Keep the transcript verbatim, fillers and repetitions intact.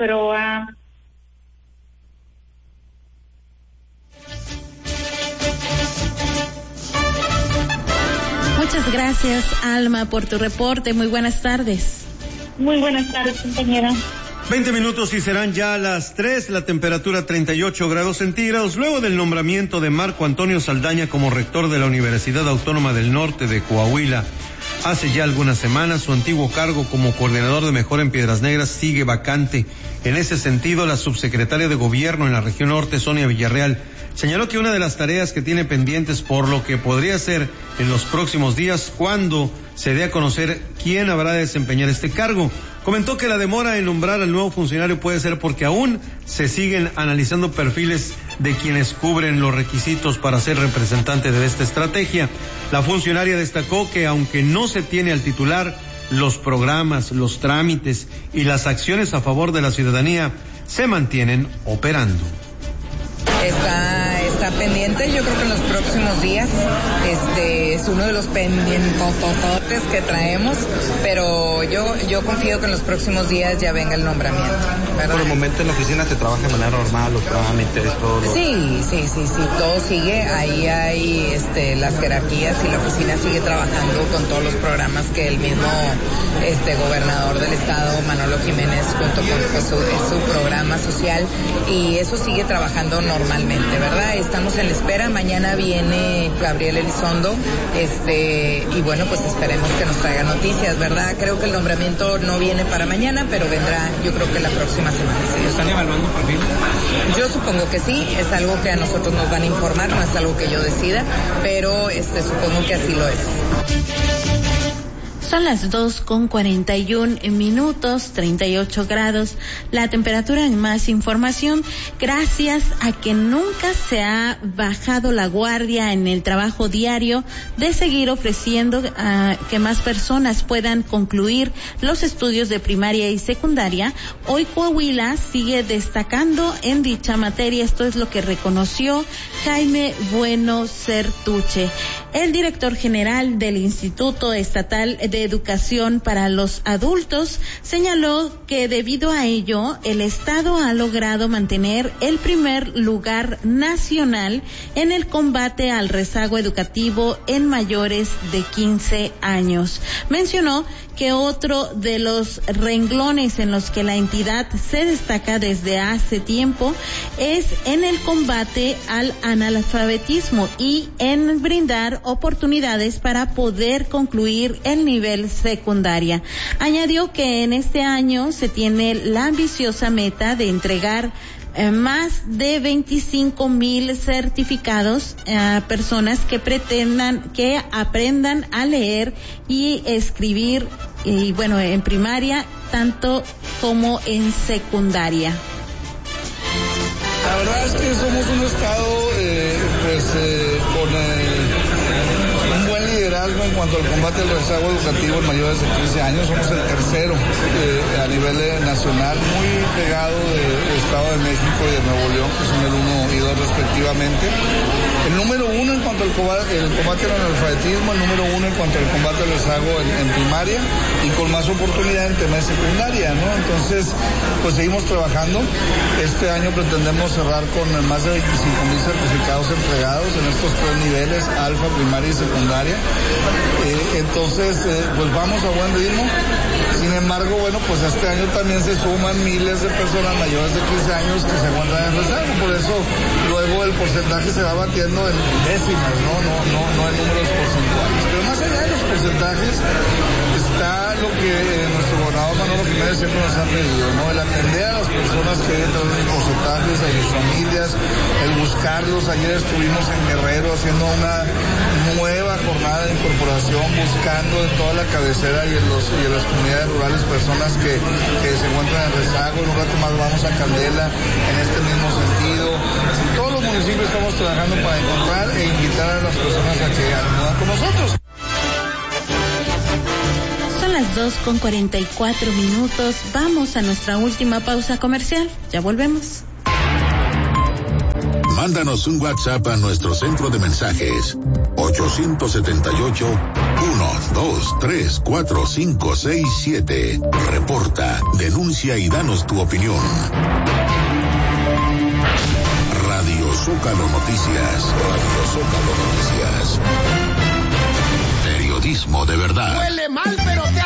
Proa. Muchas gracias, Alma, por tu reporte. Muy buenas tardes. Muy buenas tardes, compañera. veinte minutos y serán ya las tres, la temperatura treinta y ocho grados centígrados, luego del nombramiento de Marco Antonio Saldaña como rector de la Universidad Autónoma del Norte de Coahuila. Hace ya algunas semanas, su antiguo cargo como coordinador de Mejora en Piedras Negras sigue vacante. En ese sentido, la subsecretaria de Gobierno en la región norte, Sonia Villarreal, señaló que una de las tareas que tiene pendientes, por lo que podría ser en los próximos días, cuando se dé a conocer quién habrá de desempeñar este cargo. Comentó que la demora en nombrar al nuevo funcionario puede ser porque aún se siguen analizando perfiles de quienes cubren los requisitos para ser representante de esta estrategia. La funcionaria destacó que aunque no se tiene al titular, los programas, los trámites y las acciones a favor de la ciudadanía se mantienen operando. Está, está pendiente, yo creo que en los próximos días, este es uno de los pendientototes que traemos, pero yo yo confío que en los próximos días ya venga el nombramiento, ¿verdad? Por el momento en la oficina se trabaja de manera normal, los trámites, todo lo... Sí, sí, sí, sí, todo sigue, ahí hay este las jerarquías y la oficina sigue trabajando con todos los programas que el mismo este gobernador del estado, Manolo Jiménez, junto con pues, su, su programa social, y eso sigue trabajando normalmente. ¿Verdad? Estamos en la espera, mañana viene Gabriel Elizondo, este, y bueno, pues esperemos que nos traiga noticias, ¿verdad? Creo que el nombramiento no viene para mañana, pero vendrá, yo creo que la próxima semana. ¿Sí? ¿Están evaluando perfil? Yo supongo que sí, es algo que a nosotros nos van a informar, no es algo que yo decida, pero este, supongo que así lo es. Son las dos con cuarenta y un minutos, treinta y ocho grados. La temperatura. En más información, gracias a que nunca se ha bajado la guardia en el trabajo diario de seguir ofreciendo uh, que más personas puedan concluir los estudios de primaria y secundaria, hoy Coahuila sigue destacando en dicha materia. Esto es lo que reconoció Jaime Bueno Certuche, el director general del Instituto Estatal de Educación para los Adultos. Señaló que debido a ello, el Estado ha logrado mantener el primer lugar nacional en el combate al rezago educativo en mayores de quince años. Mencionó que otro de los renglones en los que la entidad se destaca desde hace tiempo es en el combate al analfabetismo y en brindar oportunidades para poder concluir el nivel secundaria. Añadió que en este año se tiene la ambiciosa meta de entregar Eh, más de veinticinco mil certificados a eh, personas que pretendan, que aprendan a leer y escribir, y bueno, en primaria, tanto como en secundaria. La verdad es que somos un estado eh, pues eh, con eh, un buen liderazgo en cuanto al combate al rezago educativo en mayores de quince años. Somos el tercero eh, a nivel eh, nacional, muy pegado del Estado de México y de Nuevo León, que son el uno y dos respectivamente. El número uno en cuanto al combate, el combate al analfabetismo, el número uno en cuanto al combate al rezago en, en primaria, y con más oportunidad en temas de secundaria, ¿no? Entonces, pues seguimos trabajando. Este año pretendemos cerrar con más de veinticinco mil certificados entregados en estos tres niveles, alfa, primaria y secundaria. Eh, entonces, eh, pues vamos a buen ritmo. Sin embargo, bueno, pues este año también se suman miles de personas mayores de quince años que se encuentran en rezago. Por eso, luego el porcentaje se va batiendo en décimas, ¿no? No, no, no en números porcentuales. Pero más allá de los porcentajes, está lo que nuestro gobernador Manolo Jiménez siempre nos ha pedido, ¿no? El atender a las personas que viven en los porcentajes, a sus familias, el buscarlos. Ayer estuvimos en Guerrero haciendo una nueva jornada de incorporación, buscando en toda la cabecera y en, los, y en las comunidades rurales personas que, que se encuentran en rezago. En un rato más vamos a Candela en este mismo sentido. En todos los municipios estamos trabajando para encontrar e invitar a las personas a que actúen con nosotros. Son las dos con cuarenta y cuatro minutos. Vamos a nuestra última pausa comercial. Ya volvemos. Mándanos un WhatsApp a nuestro centro de mensajes ocho siete ocho, uno, dos, tres, cuatro, cinco, seis, siete. Reporta, denuncia y danos tu opinión. Radio Zócalo Noticias. Radio Zócalo Noticias. Periodismo de verdad.